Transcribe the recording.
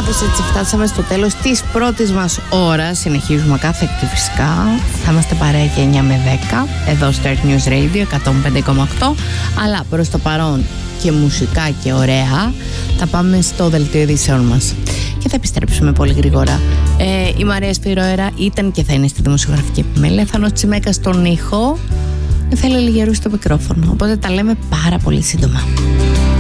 Κάπως έτσι φτάσαμε στο τέλος της πρώτης μας ώρας. Συνεχίζουμε κάθεκτη φυσικά. Θα είμαστε παρέα και 9 με 10 εδώ στο Earth News Radio 105,8. Αλλά προς το παρόν και μουσικά και ωραία θα πάμε στο δελτίο ειδήσεων μας και θα επιστρέψουμε πολύ γρήγορα. Η Μαρία Σπυροέρα ήταν και θα είναι στη δημοσιογραφική επιμέλεια. Θάνος Τσιμέκας στον ήχο. Θέλει Λιγερού στο μικρόφωνο. Οπότε τα λέμε πάρα πολύ σύντομα.